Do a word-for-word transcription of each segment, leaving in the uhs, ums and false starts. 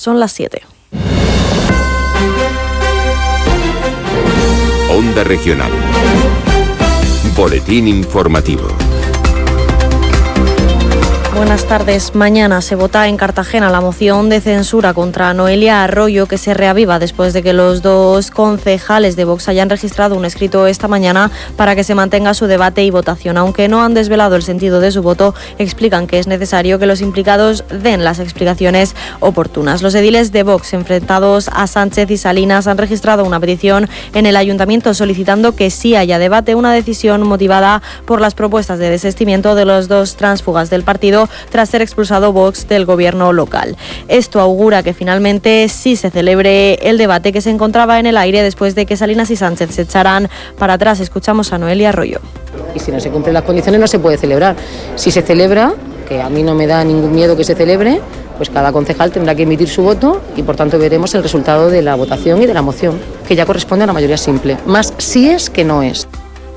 Son las siete. Onda Regional. Boletín informativo. Buenas tardes. Mañana se vota en Cartagena la moción de censura contra Noelia Arroyo, que se reaviva después de que los dos concejales de Vox hayan registrado un escrito esta mañana para que se mantenga su debate y votación. Aunque no han desvelado el sentido de su voto, explican que es necesario que los implicados den las explicaciones oportunas. Los ediles de Vox, enfrentados a Sánchez y Salinas, han registrado una petición en el ayuntamiento solicitando que sí haya debate, una decisión motivada por las propuestas de desistimiento de los dos tránsfugas del partido tras ser expulsado Vox del gobierno local. Esto augura que finalmente sí se celebre el debate que se encontraba en el aire después de que Salinas y Sánchez se echaran para atrás. Escuchamos a Noelia Arroyo. Y si no se cumplen las condiciones no se puede celebrar. Si se celebra, que a mí no me da ningún miedo que se celebre, pues cada concejal tendrá que emitir su voto y por tanto veremos el resultado de la votación y de la moción, que ya corresponde a la mayoría simple. Más si es que no es.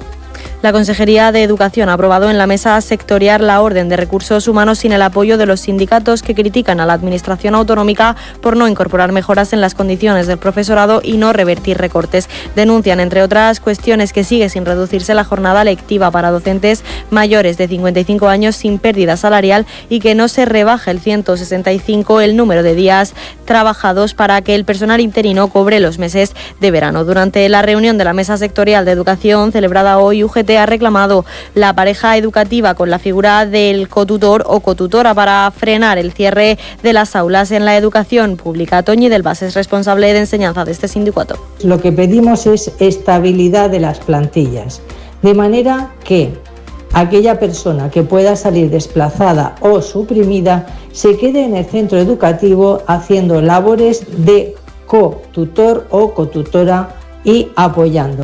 La Consejería de Educación ha aprobado en la mesa sectorial la orden de recursos humanos sin el apoyo de los sindicatos, que critican a la Administración autonómica por no incorporar mejoras en las condiciones del profesorado y no revertir recortes. Denuncian, entre otras cuestiones, que sigue sin reducirse la jornada lectiva para docentes mayores de cincuenta y cinco años sin pérdida salarial y que no se rebaje el ciento sesenta y cinco el número de días trabajados para que el personal interino cobre los meses de verano. Durante la reunión de la mesa sectorial de Educación celebrada hoy, U G T ha reclamado la pareja educativa con la figura del cotutor o cotutora para frenar el cierre de las aulas en la educación pública. Toñi del Bas es responsable de enseñanza de este sindicato. Lo que pedimos es estabilidad de las plantillas, de manera que aquella persona que pueda salir desplazada o suprimida se quede en el centro educativo haciendo labores de cotutor o cotutora y apoyando.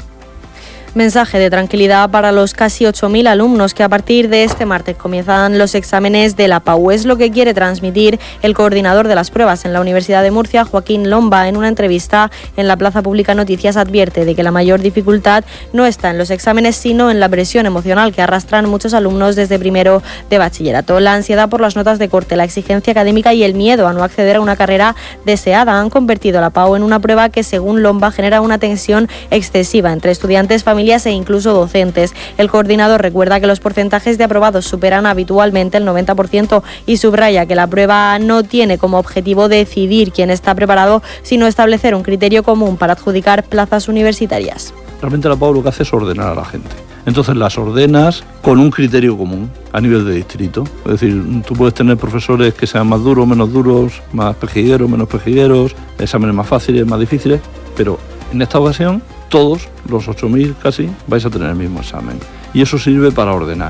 Mensaje de tranquilidad para los casi ocho mil alumnos que a partir de este martes comienzan los exámenes de la P A U. Es lo que quiere transmitir el coordinador de las pruebas en la Universidad de Murcia, Joaquín Lomba. En una entrevista en la Plaza Pública Noticias advierte de que la mayor dificultad no está en los exámenes, sino en la presión emocional que arrastran muchos alumnos desde primero de bachillerato. La ansiedad por las notas de corte, la exigencia académica y el miedo a no acceder a una carrera deseada han convertido la P A U en una prueba que, según Lomba, genera una tensión excesiva entre estudiantes, familiares e incluso docentes. El coordinador recuerda que los porcentajes de aprobados superan habitualmente el noventa por ciento y subraya que la prueba no tiene como objetivo decidir quién está preparado, sino establecer un criterio común para adjudicar plazas universitarias. Realmente la P A U lo que hace es ordenar a la gente. Entonces las ordenas con un criterio común a nivel de distrito. Es decir, tú puedes tener profesores que sean más duros, menos duros, más pejigueros, menos pejigueros, exámenes más fáciles, más difíciles, pero en esta ocasión todos, los ocho mil casi, vais a tener el mismo examen. Y eso sirve para ordenar.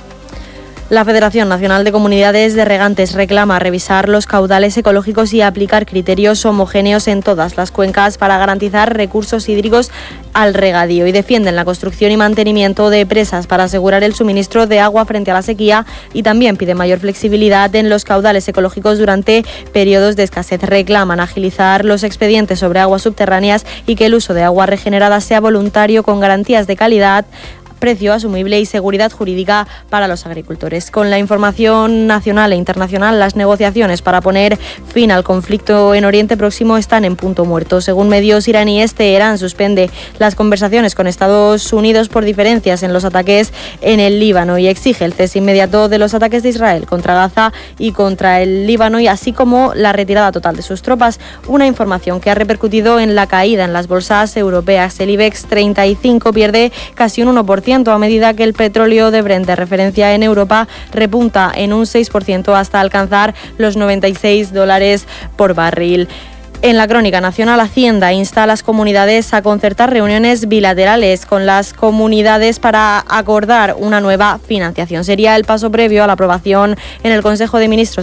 La Federación Nacional de Comunidades de Regantes reclama revisar los caudales ecológicos y aplicar criterios homogéneos en todas las cuencas para garantizar recursos hídricos al regadío, y defienden la construcción y mantenimiento de presas para asegurar el suministro de agua frente a la sequía, y también piden mayor flexibilidad en los caudales ecológicos durante periodos de escasez. Reclaman agilizar los expedientes sobre aguas subterráneas y que el uso de agua regenerada sea voluntario con garantías de calidad, precio asumible y seguridad jurídica para los agricultores. Con la información nacional e internacional, las negociaciones para poner fin al conflicto en Oriente Próximo están en punto muerto. Según medios iraníes, Teherán suspende las conversaciones con Estados Unidos por diferencias en los ataques en el Líbano y exige el cese inmediato de los ataques de Israel contra Gaza y contra el Líbano, y así como la retirada total de sus tropas. Una información que ha repercutido en la caída en las bolsas europeas. El IBEX treinta y cinco pierde casi un uno por ciento a medida que el petróleo de Brent de referencia en Europa repunta en un seis por ciento hasta alcanzar los noventa y seis dólares por barril. En la crónica nacional, Hacienda insta a las comunidades a concertar reuniones bilaterales con las comunidades para acordar una nueva financiación. Sería el paso previo a la aprobación en el Consejo de Ministros